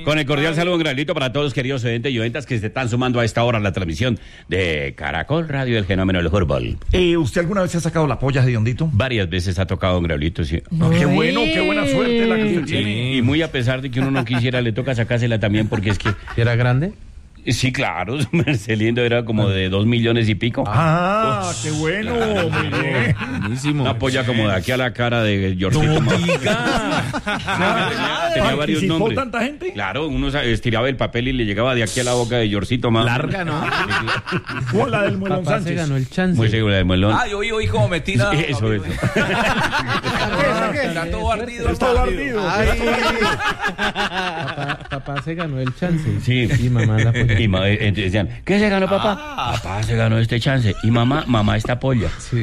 Con el cordial saludo, un granito para todos los queridos oyentes y oyentas que se están sumando a esta hora a la transmisión de Caracol Radio, el fenómeno del fútbol. ¿Usted alguna vez se ha sacado la polla, Hediondito? Varias veces ha tocado un Graulito, sí. No, qué bueno, qué buena suerte la que usted Sí, tiene. y muy a pesar de que uno no quisiera, le toca sacársela también porque es que... ¿Era grande? Sí, claro, Marcelino era como de 2 millones y pico. Qué bueno, muy bien. Buenísimo. Una polla como de aquí a la cara de Georgito. Tenía varios ¿Participó nombres. tanta gente? Claro, uno estiraba el papel y le llegaba de aquí a la boca de Georgito más. Larga, ¿no? O la del Muelón Papá se Sánchez. ganó el chance. Muy segura de Muelón. Yo oí como me tira. Sí, eso. Está todo ardido. Está todo ardido. Papá se ganó el chance. Sí. Y mamá la polla. Y entonces decían, ¿qué se ganó papá? Papá se ganó este chance. Y mamá esta polla. Sí.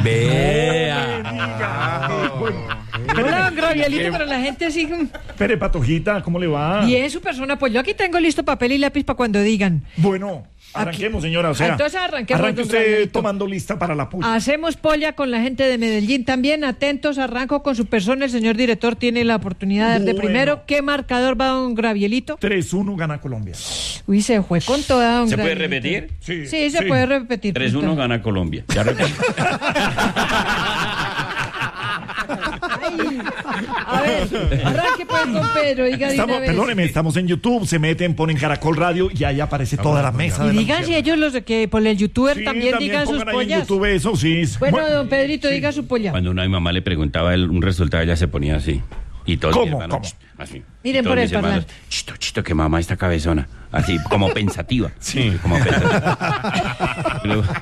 Hola, Gravielito, para la gente así. Espere, Patojita, ¿cómo le va? Bien, su persona, pues yo aquí tengo listo papel y lápiz para cuando digan. Bueno, arranquemos, señora. O sea, Entonces arranquemos, arranque don usted Gravielito. tomando lista para la puya. Hacemos polla con la gente de Medellín también. Atentos, arranco con su persona. El señor director tiene la oportunidad de dar de Bueno. primero. ¿Qué marcador va don Gravielito? 3-1 gana Colombia. Uy, se fue con toda don ¿Se puede Gravielito. repetir? Sí, se puede repetir. 3-1 gana Colombia. Ya repito. A ver, arranque pues con Pedro. Diga de una vez. Perdóneme, estamos en YouTube, se meten, ponen Caracol Radio y ahí aparece toda la mesa. Y de la digan si mujer. ellos los de que por el youtuber Sí, también digan sus pongan ahí en pollas. YouTube eso, sí. Bueno, don Pedrito, diga su polla. Cuando una mamá le preguntaba un resultado, ella se ponía así. Y todos ¿Cómo? mis hermanos, ¿Cómo? así. Miren Y todos por el mis hermanos, parlante. Chito, que mamá está cabezona. Así, como pensativa. Sí. Como pensativa.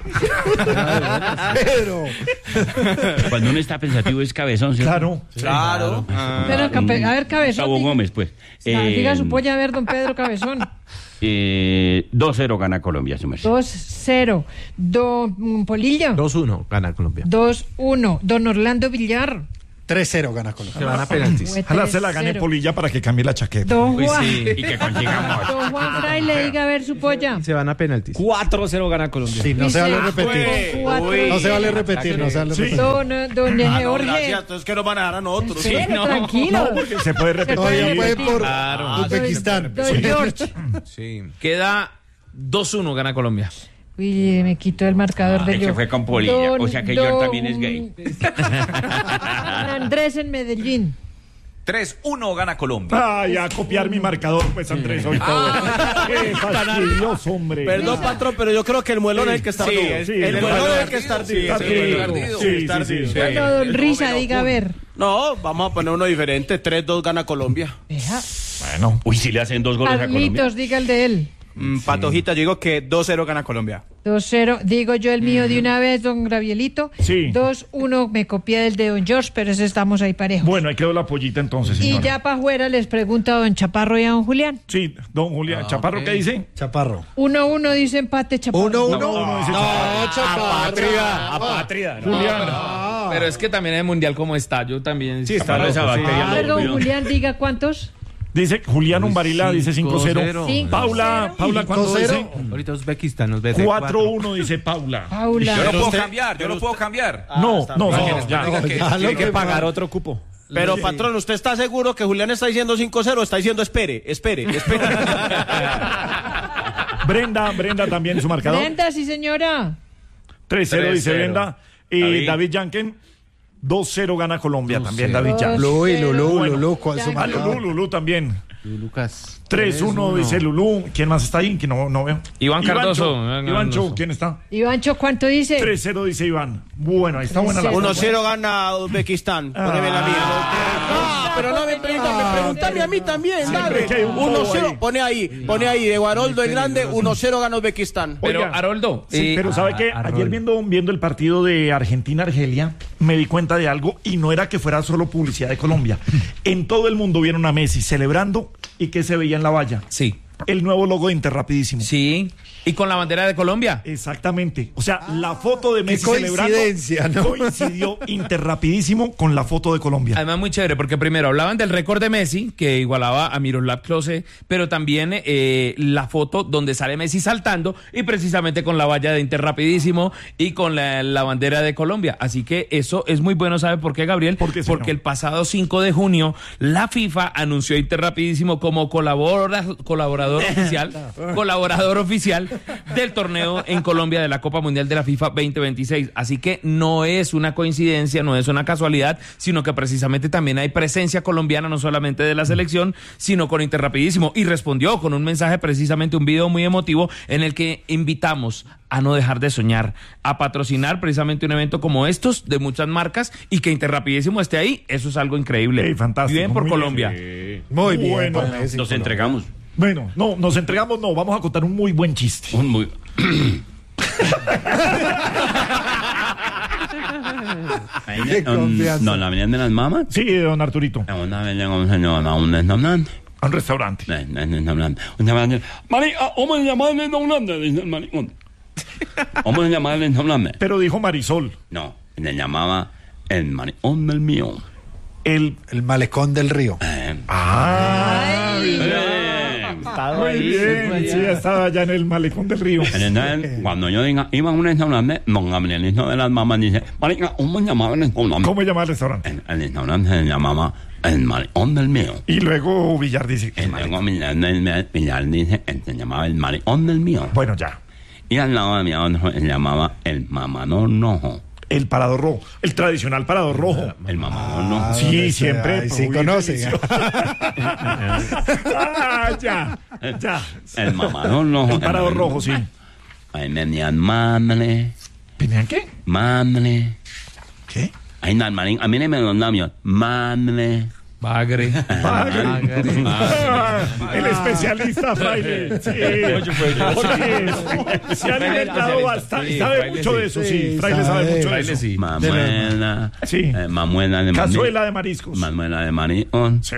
Pero, Cuando uno está pensativo es cabezón, ¿cierto? claro. Pero, a ver, cabezón. Gustavo diga- Gómez, pues. Diga su polla, a ver, don Pedro Cabezón. 2-0 gana Colombia, su merced. 2-0. Don Polilla. 2-1 gana Colombia. 2-1. Don Orlando Villar. 3-0 gana Colombia. Se van a penaltis. Fue Ojalá se la gane 3-0. Polilla para que cambie la chaqueta. Don Juan. Y que consigamos. Don Juan Fraile, diga a ver su polla. Se van a penaltis. 4-0 gana Colombia. Sí, no se vale repetir. No se vale repetir, no se vale repetir. Don Jorge. Gracias, entonces que nos van a dar a nosotros. Espere, tranquilo. Porque se puede repetir. Todavía puede por Claro. Uzbekistán. Don George. Sí. Queda 2-1 gana Colombia. Uy, me quitó el marcador de Es que yo. fue con Polilla, o sea que George también es gay. Don Andrés en Medellín. 3-1 gana Colombia. Ay, a copiar mi marcador, pues, Andrés, hoy todo. Qué fastidioso, hombre. Perdón, patrón, pero yo creo que el muelón es el que está ardido. sí, El el muelón es el que muelón está ardido. Está ardido. Sí, Está ardido. Bueno, don Risa, diga a ver. No, vamos a poner uno diferente. 3-2 gana Colombia. Vea. Bueno, Uy, si le hacen 2 goles a Colombia. Carlitos, diga el de él. Patojita, yo digo que 2-0 gana Colombia. 2-0, digo yo el mío de una vez, don Gravielito. Sí. 2-1, me copié del de don George, pero ese estamos ahí parejos. bueno, ahí quedó la pollita entonces, Y señora. ya para afuera les pregunto a don Chaparro y a don Julián. Sí, don Julián. ¿Chaparro qué dice? Chaparro. 1-1 dice empate, Chaparro. 1-1. No, dice Chaparro. Apatria. Julián. Pero es que también el mundial como está, yo también. Sí, está esa loco, sí. bacteria A ver, don lo Julián, diga cuántos. Dice Julián Umbarila, dice 5-0. 5-0. Paula, ¿cuánto 5-0. dice? Ahorita Uzbekistán nos ve 4-1, dice Paula. Paula. Yo no puedo cambiar, yo no puedo cambiar. No, ya. Tiene que pagar otro cupo. Pero, patrón, ¿usted está seguro que Julián está diciendo 5-0 o está diciendo espere? Brenda también su marcador. Brenda, sí señora. 3-0 dice 3-0. Brenda. Y David Yanken, 2-0 gana Colombia también, David Yanken. Lulú, ¿cuál es su Ya, Ah, marcador? Lulú también. Lucas. 3-1 dice Lulú. ¿Quién más está ahí? Que no veo. Iván Cardoso. Ivancho, ¿quién está? Ivancho, ¿cuánto dice? 3-0 dice Iván. Bueno, ahí está buena la 3-0. 1-0 gana Uzbekistán. Poneme la mía. Pero no me pregúntame a mí también, dale. que hay un bobo 1-0, ahí. pone ahí, de Guaroldo el Grande, 1-0 gana Uzbekistán. Pero, Oiga, Haroldo. Sí, pero ¿sabe qué? Ayer viendo el partido de Argentina-Argelia, me di cuenta de algo y no era que fuera solo publicidad de Colombia. En todo el mundo vieron a Messi celebrando y que se veía en la valla. Sí. el nuevo logo de Interrapidísimo. Sí. ¿Y con la bandera de Colombia? Exactamente. O sea, la foto de Messi coincidencia, celebrando ¿no? coincidió Interrapidísimo con la foto de Colombia. Además, muy chévere, porque primero hablaban del récord de Messi, que igualaba a Miroslav Klose, pero también la foto donde sale Messi saltando y precisamente con la valla de Interrapidísimo y con la bandera de Colombia. Así que eso es muy bueno, ¿sabe por qué, Gabriel? ¿Por qué, señor? Porque el pasado 5 de junio la FIFA anunció a Interrapidísimo como colaborador oficial del torneo en Colombia de la Copa Mundial de la FIFA 2026. Así que no es una coincidencia, no es una casualidad, sino que precisamente también hay presencia colombiana, no solamente de la selección, sino con Interrapidísimo. Y respondió con un mensaje, precisamente un video muy emotivo, en el que invitamos a no dejar de soñar, a patrocinar precisamente un evento como estos de muchas marcas y que Interrapidísimo esté ahí. Eso es algo increíble. Ey, fantástico. Bien por muy Colombia. Muy bien. Bueno, para Messi, Nos Colombia. entregamos. Bueno, no, nos entregamos, no, vamos a contar un muy buen chiste. Un muy... Qué confianza. No, la venían de las mamas. Sí, don Arturito, Una vez llegó un señor a un restaurante. a un restaurante. Un restaurante. Un restaurante. Marica, ¿cómo se llama el restaurante? Dice el maricón. ¿Cómo se llama el restaurante? Pero dijo Marisol, No, le llamaba el maricón del mío. el... El malecón del río. Muy bien, sí, estaba allá en el malecón del río. Entonces, cuando yo diga, iba a un restaurante, don Gabrielito de las mamás dice, marica, ¿cómo se llamaba el restaurante? ¿Cómo se llama el restaurante? El restaurante se llamaba el maricón del mío. Y luego Villar dice, Y luego Villar dice, se llamaba el maricón del mío. bueno, ya, Y al lado de mi otro se llamaba el mamador rojo. el parador rojo, el tradicional parador rojo. El mamador rojo. Sí, donde siempre. sea, y sí conocen. Ya. El mamador rojo. El parador rojo, sí. Ahí venían madre, ¿Venían qué? madre. ¿Qué? Ahí no, marín, a mí no me los labios. Madre. Bagre. El especialista Fraile. Sí. Sí. Se ha alimentado bastante. Sabe mucho de eso, sí. Fraile sabe mucho de Fraile eso. sí. Mamuela. Sí. Mamuela de Cazuela de mariscos. Manuela de maricón. Sí.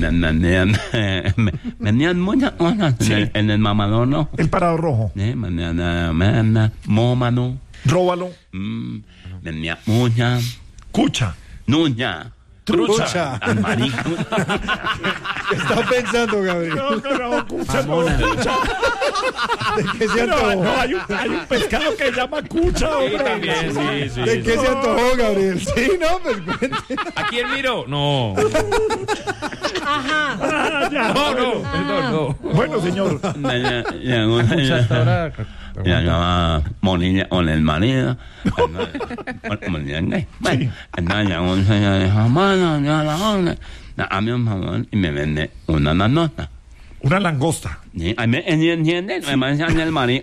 Venían muchas cosas Sí. en el mamador, ¿no? El parador rojo. Mañana, mómano. Róbalo. Venía mucha. Cucha. Nuña. Trucha. Al maricón. ¿Qué está pensando, Gabriel? No, cucha, no, cucha. ¿De qué se Pero, antojó? no, hay un pescado que se llama cucha, hombre. ¿De qué se antojó, Gabriel? Sí, no, pues cuente. ¿A quién miro? No. Ah, ya. No, perdón, no. Bueno, señor. Ya llamaba Monilla con el marido. Monilla gay. Bueno, entonces llegó un señor y dijo, bueno, ya la onda. Dame un favor y me vende una nanota. Una langosta. ¿Sí? ¿Me entienden? Me mandan el marido.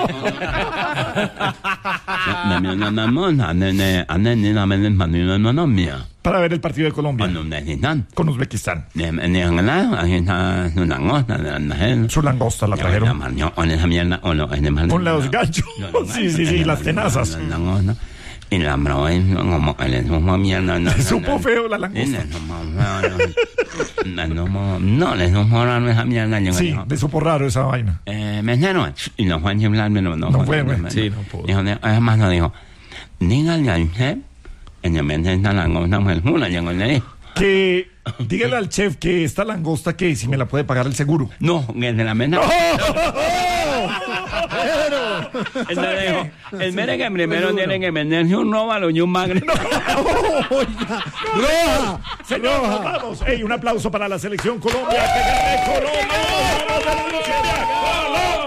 Dame una nanota. Ande ni la venden para una nanota mía. Para ver el partido de Colombia. Cuando necesitan. Con Uzbekistán. Aquí está su langosta. Su langosta la trajeron. Con esa mierda. Con los ganchos. Sí, las tenazas. Y la probé como que le supo mierda. Supo feo la langosta. No, le supo raro esa mierda. Sí, le supo raro esa vaina. Mesero. Y no fue a chiflarme. No fue. Sí, no pudo. Dijo, además no dijo, dígale al chef, en el mente esta langosta fue una, llegó y le dijo. Que dígale al chef que esta langosta que si me la puede pagar el seguro. No, que se la meta. Entonces dijo, el mere que primero tiene que venderse un róbalo y un magre. ¡Roja! Señor, nos vamos. Ey, un aplauso para la selección Colombia. ¡Que gane Colombia! ¡Vamos a la lucha! ¡Colombia!